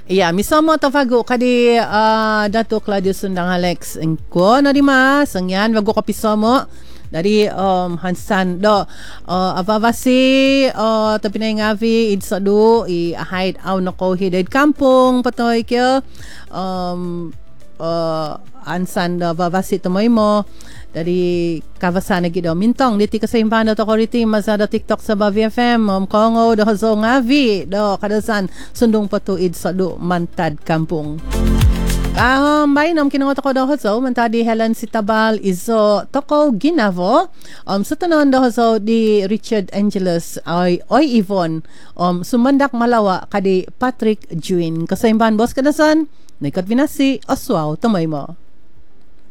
Ya, mismo tafago kadi Dato Claudius Sundang Alex engko no di mas sengyan bago kopi somo dari Hansan do avavasi tapi ngavi idsadu I hide au no ko hided kampung patoy kyo Hansan do avavasi tomoy mo dari kawasan gido mintong diti kasimpan do tokoriti masada TikTok sa Bavi FM kongo do hazo ngavi do kadasan sundung patu idsadu mantad kampung. Bayan kinungot ako daw so mantadi Helen Sitabal iso toko ginavo sa tanon daw so di Richard Angeles oy Yvonne sumandak malawa kadi Patrick Juin kasaimban boss kadasan Nikat Vinasi Oswao tumoy mo.